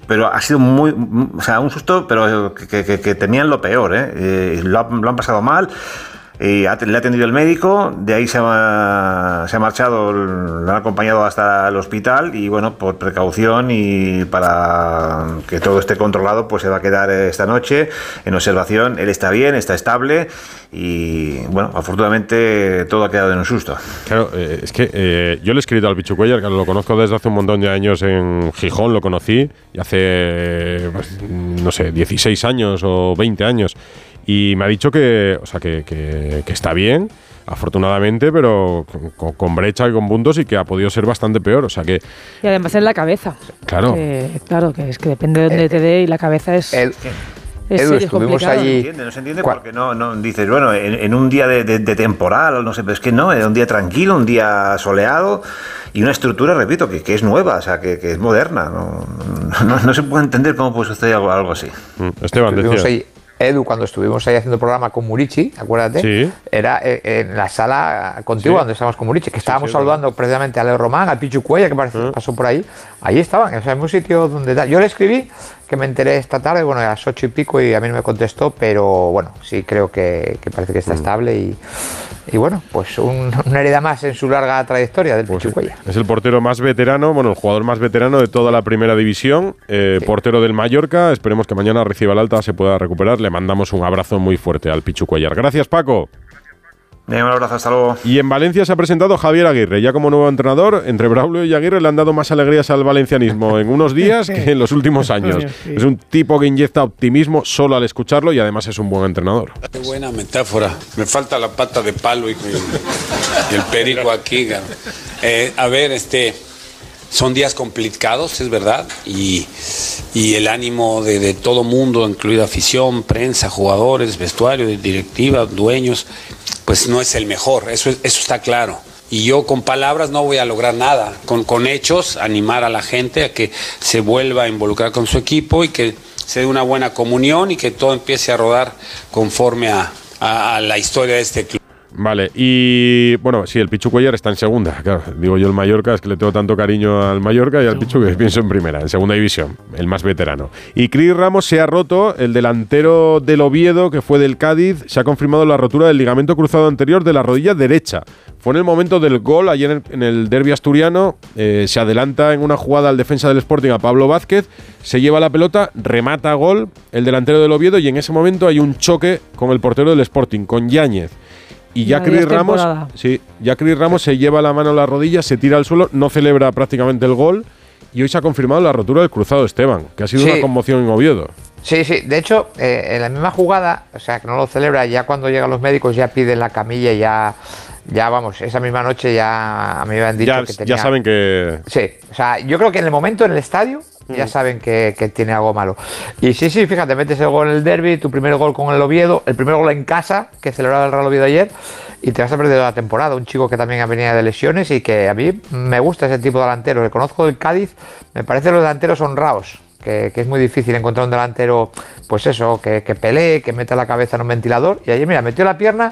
pero ha sido o sea, un susto, pero que temían lo peor, ¿eh? Lo han pasado mal. Le ha atendido el médico, de ahí se ha marchado, lo han acompañado hasta el hospital y bueno, por precaución y para que todo esté controlado, pues se va a quedar esta noche en observación. Él está bien, está estable y bueno, afortunadamente todo ha quedado en un susto. Claro, es que yo le he escrito al Pichu Cuéllar, que lo conozco desde hace un montón de años en Gijón, lo conocí, y hace, pues, no sé, 16 años o 20 años. Y me ha dicho que está bien, afortunadamente, pero con brecha y con puntos y que ha podido ser bastante peor. O sea que. Y además en la cabeza. Claro. Claro, que es que depende de dónde te dé y la cabeza es. Edu, estuvimos allí. No se entiende porque no dices, bueno, en un día de temporal, no sé, pero es que no, era un día tranquilo, un día soleado y una estructura, repito, que es nueva, o sea, que es moderna. No se puede entender cómo puede suceder algo así. Esteban, decía. Edu, cuando estuvimos ahí haciendo programa con Murici, acuérdate, sí. Era en la sala contigua donde estábamos con Murici, que estábamos saludando precisamente a Leo Román, al Pichu Cuéllar, que pasó por ahí. Ahí estaban, o sea, en un sitio donde... Yo le escribí, que me enteré esta tarde, bueno, a las 8 y pico, y a mí no me contestó, pero bueno, sí creo que parece que está estable y bueno, pues una herida más en su larga trayectoria del Pichu Cuéllar. Es el portero más veterano, bueno, el jugador más veterano de toda la primera división, portero del Mallorca. Esperemos que mañana reciba el alta, se pueda recuperar. Le mandamos un abrazo muy fuerte al Pichu Cuéllar. Gracias, Paco. Un abrazo, hasta luego. Y en Valencia se ha presentado Javier Aguirre, ya como nuevo entrenador. Entre Braulio y Aguirre le han dado más alegrías al valencianismo en unos días que en los últimos años. Sí. Es un tipo que inyecta optimismo solo al escucharlo y además es un buen entrenador. Qué buena metáfora. Me falta la pata de palo y el perico aquí. A ver, son días complicados, es verdad, y el ánimo de todo mundo, incluida afición, prensa, jugadores, vestuario, directiva, dueños, pues no es el mejor, eso está claro. Y yo con palabras no voy a lograr nada, con hechos, animar a la gente a que se vuelva a involucrar con su equipo y que se dé una buena comunión y que todo empiece a rodar conforme a la historia de este club. Vale, y bueno, sí, el Pichu Cuéllar está en segunda, claro, digo yo el Mallorca, es que le tengo tanto cariño al Mallorca y al Pichu que pienso en primera, en segunda división, el más veterano. Y Cris Ramos se ha roto, el delantero del Oviedo, que fue del Cádiz, se ha confirmado la rotura del ligamento cruzado anterior de la rodilla derecha. Fue en el momento del gol, ayer en el derbi asturiano, se adelanta en una jugada al defensa del Sporting a Pablo Vázquez, se lleva la pelota, remata a gol el delantero del Oviedo y en ese momento hay un choque con el portero del Sporting, con Yáñez. Y ya Cris Ramos se lleva la mano a la rodilla, se tira al suelo, no celebra prácticamente el gol y hoy se ha confirmado la rotura del cruzado, Esteban, que ha sido una conmoción en Oviedo. Sí, de hecho, en la misma jugada, o sea, que no lo celebra, ya cuando llegan los médicos ya piden la camilla y ya vamos, esa misma noche ya a mí me han dicho que tenía... Ya saben que... Sí, o sea, yo creo que en el momento en el estadio ya saben que tiene algo malo. Y sí, fíjate, metes el gol en el derbi, tu primer gol con el Oviedo, el primer gol en casa, que celebraba el Real Oviedo ayer, y te vas a perder la temporada. Un chico que también venía de lesiones y que a mí me gusta ese tipo de delantero. Le conozco del Cádiz, me parecen los delanteros honrados, que es muy difícil encontrar un delantero, pues eso, que pelee, que meta la cabeza en un ventilador. Y ayer, mira, metió la pierna.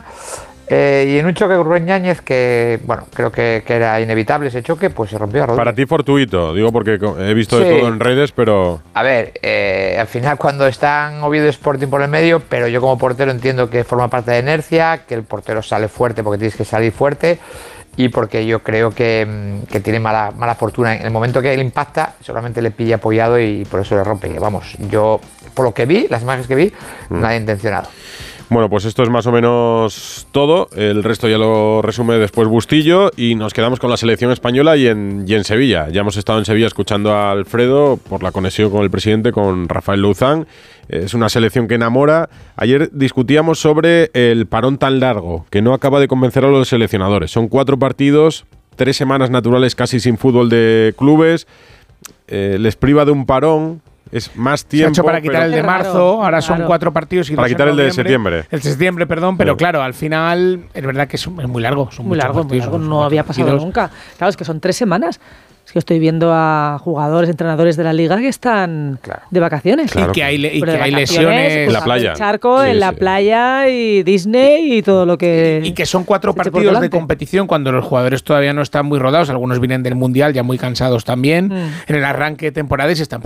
Y en un choque con Rubén Yáñez, que bueno, creo que era inevitable ese choque, pues se rompió la rodilla. Para ti fortuito, digo porque he visto de todo en redes, pero... A ver, al final cuando están Oviedo Sporting por el medio, pero yo como portero entiendo que forma parte de inercia, que el portero sale fuerte porque tienes que salir fuerte y porque yo creo que tiene mala fortuna. En el momento que él impacta, seguramente le pilla apoyado y por eso le rompe. Vamos, yo por lo que vi, las imágenes que vi, nada intencionado. Bueno, pues esto es más o menos todo. El resto ya lo resume después Bustillo y nos quedamos con la selección española y en Sevilla. Ya hemos estado en Sevilla escuchando a Alfredo por la conexión con el presidente, con Rafael Louzán. Es una selección que enamora. Ayer discutíamos sobre el parón tan largo que no acaba de convencer a los seleccionadores. Son 4 partidos, 3 semanas naturales casi sin fútbol de clubes. Les priva de un parón. Es más tiempo. Se ha hecho para quitar el de marzo, ahora son 4 partidos y para quitar el de septiembre. El de septiembre, perdón, pero claro, al final es verdad que es muy largo. Son muy largo, no había pasado nunca. Claro, es que son 3 semanas. Es que estoy viendo a jugadores, entrenadores de la liga que están de vacaciones. Claro. Y que hay lesiones en la playa. En charco, en la playa y Disney y todo lo que... Y que son 4 partidos de competición cuando los jugadores todavía no están muy rodados. Algunos vienen del Mundial ya muy cansados también. En el arranque de temporada y se están